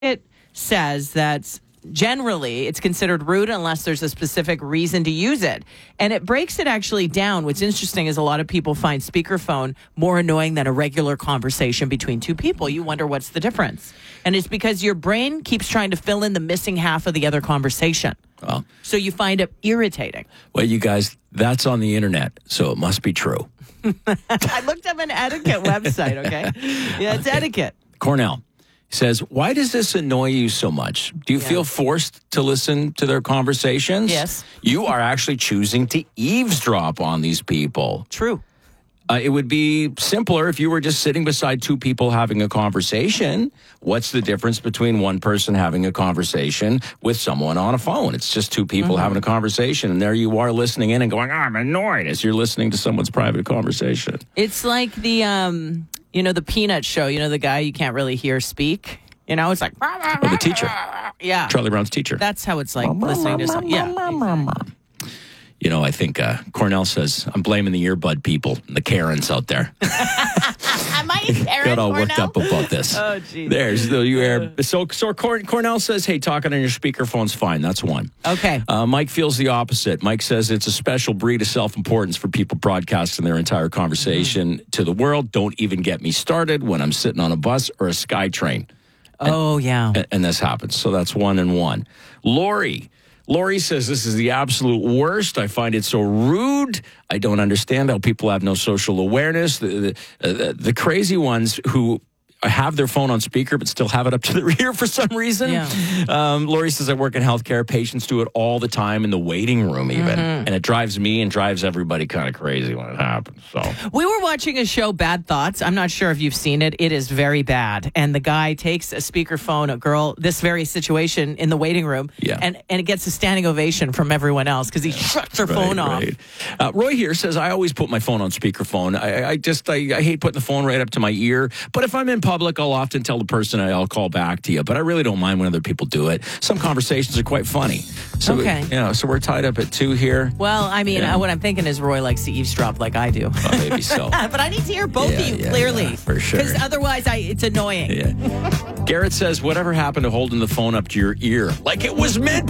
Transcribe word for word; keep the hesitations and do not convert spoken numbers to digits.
It says that generally it's considered rude unless there's a specific reason to use it. And it breaks it actually down. What's interesting is a lot of people find speakerphone more annoying than a regular conversation between two people. You wonder what's the difference. And it's because your brain keeps trying to fill in the missing half of the other conversation. Well, so you find it irritating. Well, you guys, that's on the internet, so it must be true. I looked up an etiquette website, okay? Yeah, it's okay. etiquette. Cornell says, why does this annoy you so much? Do you yeah. feel forced to listen to their conversations? Yes. You are actually choosing to eavesdrop on these people. True. Uh, it would be simpler if you were just sitting beside two people having a conversation. What's the difference between one person having a conversation with someone on a phone? It's just two people mm-hmm. having a conversation, and there you are listening in and going, oh, I'm annoyed as you're listening to someone's private conversation. It's like the, um, you know, the Peanut show, you know, the guy you can't really hear speak. You know, it's like... Oh, the teacher. Yeah. Charlie Brown's teacher. That's how it's like listening to something. Yeah. Exactly. You know, I think uh, Cornell says, I'm blaming the earbud people, the Karens out there. Am I a Karen, Got all Cornell? worked up about this. Oh, geez. There's the you air. So, so Cornell says, hey, talking on your speakerphone's fine. That's one. Okay. Uh, Mike feels the opposite. Mike says it's a special breed of self-importance for people broadcasting their entire conversation mm-hmm. to the world. Don't even get me started when I'm sitting on a bus or a SkyTrain. Oh, and, yeah. And, and this happens. So that's one and one. Lori. Lori says this is the absolute worst. I find it so rude. I don't understand how people have no social awareness. The, the, uh, the, the crazy ones who have their phone on speaker but still have it up to their ear for some reason. Yeah. Um, Lori says, I work in healthcare. Patients do it all the time in the waiting room even. Mm-hmm. And it drives me and drives everybody kind of crazy when it happens. So we were watching a show, Bad Thoughts. I'm not sure if you've seen it. It is very bad. And the guy takes a speakerphone, a girl, this very situation in the waiting room, yeah. and, and it gets a standing ovation from everyone else because he yeah. shuts her right, phone off. Right. Uh, Roy here says, I always put my phone on speakerphone. I, I just, I, I hate putting the phone right up to my ear. But if I'm in public, I'll often tell the person I'll call back to you. But I really don't mind when other people do it. Some conversations are quite funny. So, okay. You know, so we're tied up at two here. Well, I mean, yeah. uh, what I'm thinking is Roy likes to eavesdrop like I do. Well, maybe so. But I need to hear both yeah, of you yeah, clearly. Yeah, for sure. Because otherwise, I, it's annoying. Yeah. Garrett says, whatever happened to holding the phone up to your ear? Like it was meant